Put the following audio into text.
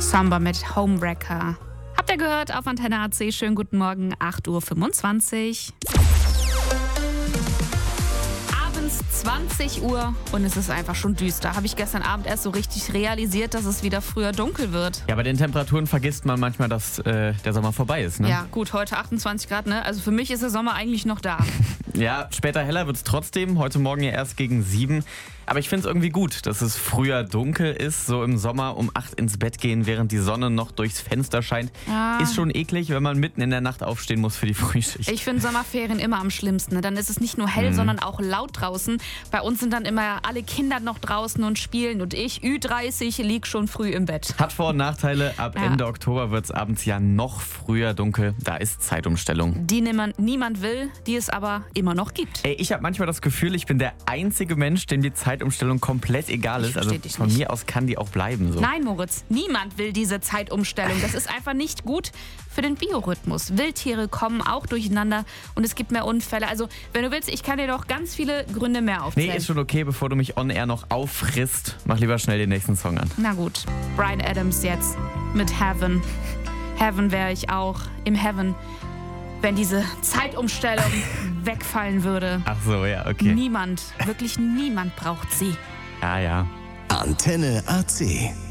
Samba mit Homewrecker. Habt ihr gehört auf Antenne AC? Schönen guten Morgen, 8.25 Uhr. Abends 20 Uhr und es ist einfach schon düster. Habe ich gestern Abend erst so richtig realisiert, dass es wieder früher dunkel wird. Ja, bei den Temperaturen vergisst man manchmal, dass der Sommer vorbei ist, ne? Ja, gut, heute 28 Grad, ne? Also für mich ist der Sommer eigentlich noch da. Ja, später heller wird es trotzdem. Heute Morgen ja erst gegen 7. Aber ich finde es irgendwie gut, dass es früher dunkel ist. So im Sommer um 8 ins Bett gehen, während die Sonne noch durchs Fenster scheint. Ja. Ist schon eklig, wenn man mitten in der Nacht aufstehen muss für die Frühschicht. Ich finde Sommerferien immer am schlimmsten. Ne? Dann ist es nicht nur hell, sondern auch laut draußen. Bei uns sind dann immer alle Kinder noch draußen und spielen. Und ich, Ü30, lieg schon früh im Bett. Hat Vor- und Nachteile. Ab Ende Oktober wird es abends ja noch früher dunkel. Da ist Zeitumstellung. Die niemand will, die es aber immer noch gibt. Ey, ich habe manchmal das Gefühl, ich bin der einzige Mensch, dem die Zeitumstellung komplett egal ist. Also von mir aus kann die auch bleiben. So. Nein, Moritz, niemand will diese Zeitumstellung. Das ist einfach nicht gut für den Biorhythmus. Wildtiere kommen auch durcheinander und es gibt mehr Unfälle. Also, wenn du willst, ich kann dir doch ganz viele Gründe mehr aufzählen. Nee, ist schon okay, bevor du mich on air noch auffrisst. Mach lieber schnell den nächsten Song an. Na gut, Bryan Adams jetzt mit Heaven. Heaven wäre ich auch im Heaven, wenn diese Zeitumstellung wegfallen würde. Ach so, ja, okay. Niemand, wirklich niemand braucht sie. Ja. Antenne AC.